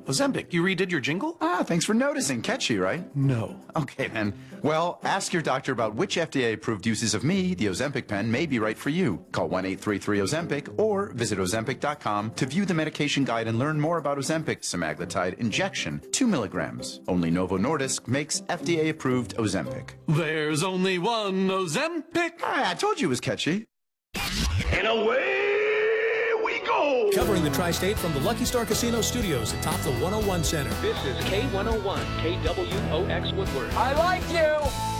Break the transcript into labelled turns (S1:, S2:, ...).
S1: Ozempic, you redid your jingle?
S2: Thanks for noticing. Catchy, right?
S1: No.
S2: Okay, then. Well, ask your doctor about which FDA-approved uses of me, the Ozempic pen, may be right for you. Call 1-833-OZEMPIC or visit Ozempic.com to view the medication guide and learn more about Ozempic semaglutide injection, 2 milligrams. Only Novo Nordisk makes FDA-approved Ozempic.
S1: There's only one Ozempic.
S2: I told you it was catchy.
S3: And away we go!
S4: Covering the tri-state from the Lucky Star Casino Studios atop the 101 Center.
S5: This is K101, KWOX Woodward.
S6: I like you!